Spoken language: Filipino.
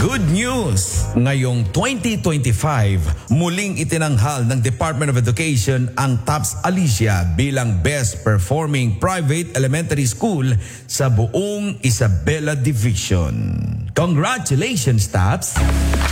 Good news! Ngayong 2025, muling itinanghal ng Department of Education ang TAPS Alicia bilang Best Performing Private Elementary School sa buong Isabela Division. Congratulations, TAPS!